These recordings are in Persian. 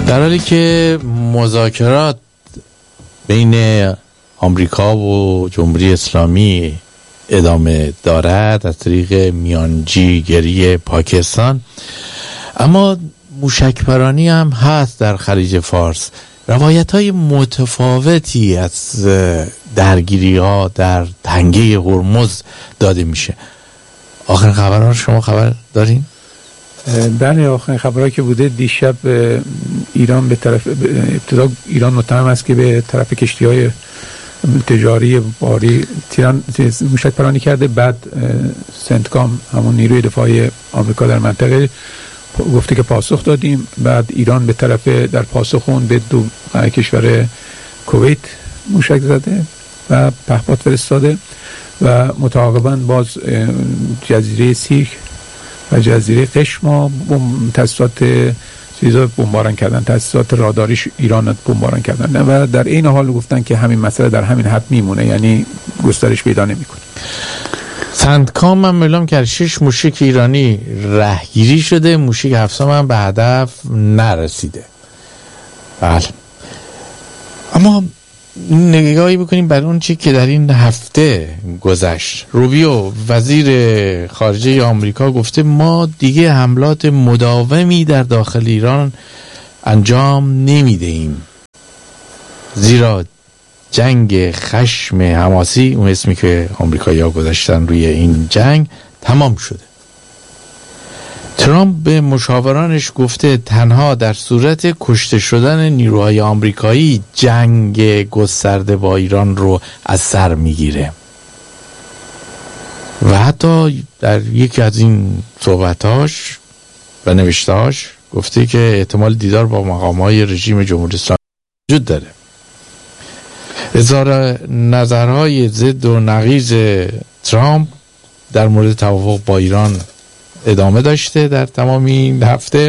در حالی که مذاکرات بین آمریکا و جمهوری اسلامی ادامه دارد از طریق میانجیگری پاکستان، اما موشکپرانی هم هست در خلیج فارس. روایت‌های متفاوتی از درگیری‌ها در تنگه هرمز داده میشه. آخرین خبرها شما خبر دارین؟ بله، آخرین خبرهایی که بوده دیشب ایران به طرف ابتدا ایران متهم است که به طرف کشتی‌های تجاری باری موشک‌پرانی کرده. بعد سنتکام همون نیروی دفاعی آمریکا در منطقه گفته که پاسخ دادیم. بعد ایران به طرف در پاسخون به دو کشور کویت موشک زده و پهپاد فرستاده و متعاقباً باز جزیره سیرک و جزیره قشم تاسیسات چیزا بمباران کردن، تاسیسات راداریش ایران بمباران کردن و در این حال گفتن که همین مسئله در همین حد میمونه، یعنی گسترش پیدا نمیکنه. سندکام هم اعلام کرد 6 موشک ایرانی رهگیری شده، موشک 7 هم به هدف نرسیده. بله، اما نگاهی بکنیم بر اون چی که در این هفته گذشت. روبیو وزیر خارجه آمریکا گفته ما دیگه حملات مداومی در داخل ایران انجام نمیدهیم، زیرا جنگ خشم حماسی، اون اسمی که آمریکایی‌ها گذاشتن روی این جنگ، تمام شده. ترامپ به مشاورانش گفته تنها در صورت کشته شدن نیروهای آمریکایی جنگ گسترده با ایران رو از سر میگیره و حتی در یکی از این صحبتاش و نوشتهاش گفته که احتمال دیدار با مقام‌های رژیم جمهوری اسلامی وجود داره. اظهار نظرهای ضد و نقیض ترامپ در مورد توافق با ایران ادامه داشته در تمام این هفته،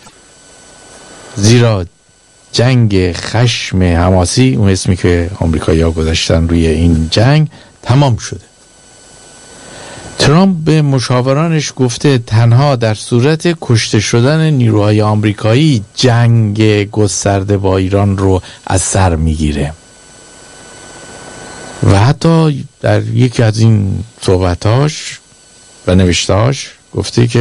زیرا جنگ خشم حماسی، اون اسمی که آمریکایی‌ها گذاشتن روی این جنگ، تمام شده. ترامپ به مشاورانش گفته تنها در صورت کشته شدن نیروهای آمریکایی جنگ گسترده با ایران رو از سر میگیره و حتی در یکی از این صحبتاش و نوشتهاش گفته که